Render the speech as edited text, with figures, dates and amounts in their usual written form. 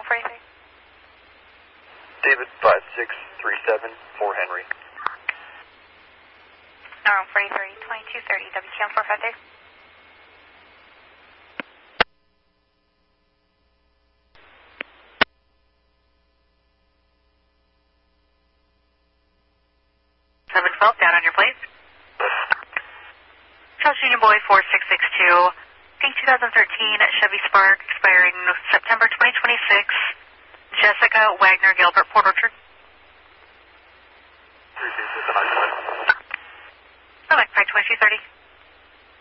43. David 5637 for Henry. Normal 43, 2230, WQM 453. Down on your plate. Charles Union Boy 4662. Pink 2013 Chevy Spark expiring September 2026. Jessica Wagner Gilbert, Port Orchard. Select 2230.